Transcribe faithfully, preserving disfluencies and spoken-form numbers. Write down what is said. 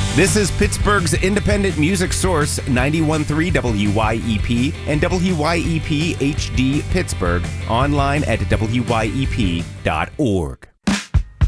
This is Pittsburgh's independent music source, ninety-one point three W Y E P and W Y E P H D Pittsburgh, online at W Y E P dot org.